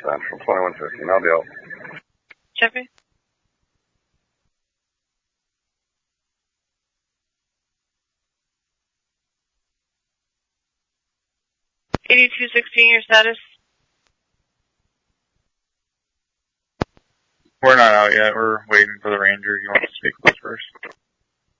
Central, 2150, no deal. Jeffrey? $82.16, your status? We're not out yet. We're waiting for the ranger. You want to speak with us first?